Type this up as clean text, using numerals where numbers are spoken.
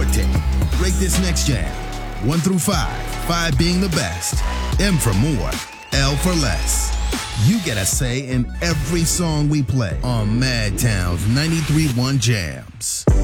octane. Rate this next jam. 1 through 5. 5 being the best. M for more. L for less. You get a say in every song we play on Madtown's 93.1 Jams.